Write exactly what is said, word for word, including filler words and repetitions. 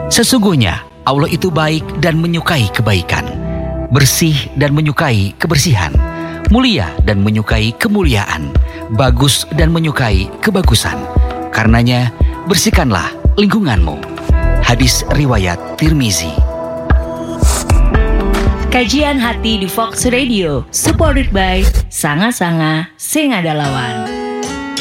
Sesungguhnya Allah itu baik dan menyukai kebaikan, bersih dan menyukai kebersihan, mulia dan menyukai kemuliaan, bagus dan menyukai kebagusan. Karenanya, bersihkanlah lingkunganmu. Hadis riwayat Tirmizi. Kajian Hati di Fox Radio, supported by Sanga Sanga Sing Ada Lawan.